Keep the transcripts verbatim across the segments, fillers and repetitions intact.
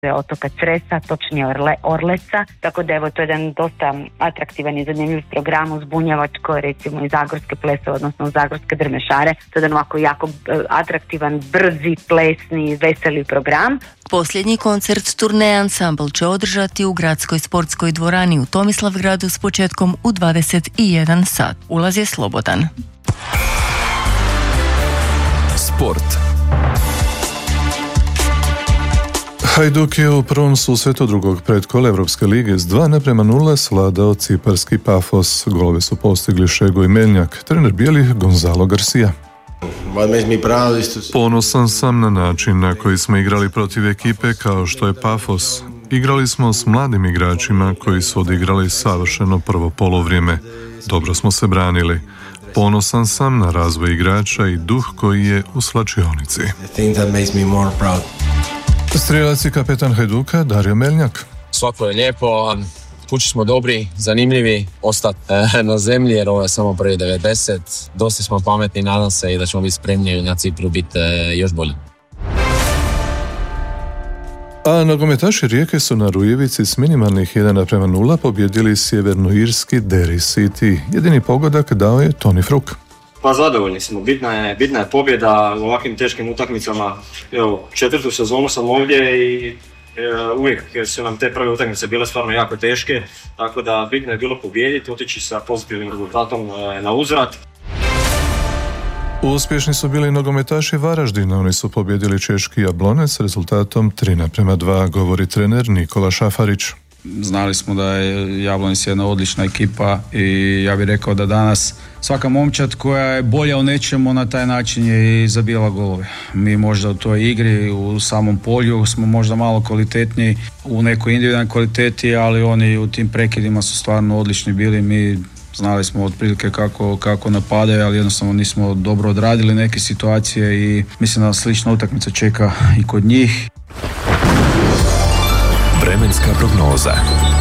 otoka Cresa, točnije Orle, Orleca, tako da evo to je jedan dosta atraktivan i zanimljiv program uz bunjevačko, recimo i zagorske plesove, odnosno zagorske drmešare. To je jedan ovako jako atraktivan, brzi, plesni, veseli program. Posljednji koncert turneje ansambl će održati u gradskoj sportskoj dvorani u Tomislavgradu s početkom u dvadeset jedan sat. Ulaz je slobodan. Sport. Hajduk je u prvom susretu drugog predkola Evropske lige s dva naprema nula svladao ciparski Pafos. Golove su postigli Šego i Meljnjak, trener bijelih Gonzalo Garcia. Ponosan sam na način na koji smo igrali protiv ekipe kao što je Pafos. Igrali smo s mladim igračima koji su odigrali savršeno prvo polovrijeme. Dobro smo se branili. Ponosan sam na razvoj igrača i duh koji je u slačionici. Strijelac i kapetan Hajduka Dario Meljnjak. Svako je lijepo, kući smo dobri, zanimljivi, ostati na zemlji jer ovo je samo prvi devedeset. Dosta smo pametni, nadam se i da ćemo biti spremni na Cipru biti još bolji. A nogometaši Rijeke su na Rujevici s minimalnih jedan naprema nula pobjedili sjevernoirski Derry City. Jedini pogodak dao je Toni Fruk. Pa zadovoljni smo, bitna je, bitna je pobjeda u ovakvim teškim utakmicama. Evo, četvrtu sezonu sam ovdje i e, uvijek su nam te prve utakmice bile stvarno jako teške, tako da bitno je bilo pobijediti, otići sa pozitivnim rezultatom e, na uzvrat. Uspješni su bili nogometaši Varaždina, oni su pobjedili češki Jablonec s rezultatom tri naprema dva, govori trener Nikola Šafarić. Znali smo da je Jablonec jedna odlična ekipa i ja bih rekao da danas svaka momčad koja je bolja u nečemu na taj način je i zabijala golove. Mi možda u toj igri, u samom polju smo možda malo kvalitetniji u nekoj individualnoj kvaliteti, ali oni u tim prekidima su stvarno odlični bili. Mi znali smo otprilike kako, kako napadaju, ali jednostavno nismo dobro odradili neke situacije i mislim da slična utakmica čeka i kod njih. Vremenska prognoza.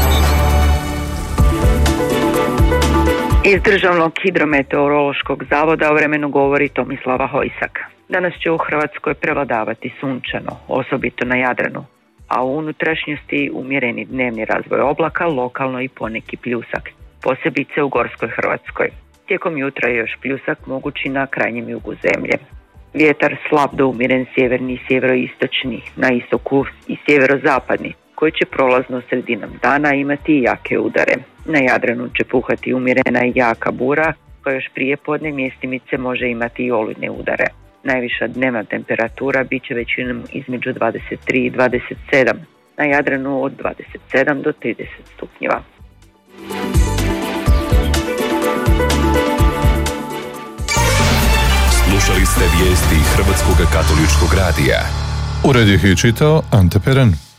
Iz Državnog hidrometeorološkog zavoda o vremenu govori Tomislava Hojsak. Danas će u Hrvatskoj prevladavati sunčano, osobito na Jadranu, a u unutrašnjosti umjereni dnevni razvoj oblaka, lokalno i poneki pljusak, posebice u gorskoj Hrvatskoj. Tijekom jutra je još pljusak mogući na krajnjem jugu zemlje. Vjetar slab do umjeren sjeverni i sjeveroistočni, na istoku i sjeverozapadni, koji će prolazno sredinom dana imati i jake udare. Na Jadranu će puhati umjerena i jaka bura, koja još prije podne mjestimice može imati i olujne udare. Najviša dnevna temperatura bit će većinom između dvadeset tri i dvadeset sedam, na Jadranu od dvadeset sedam do trideset stupnjeva. Slušali ste vijesti Hrvatskog katoličkog radija. Ured ih je čitao Ante Peren.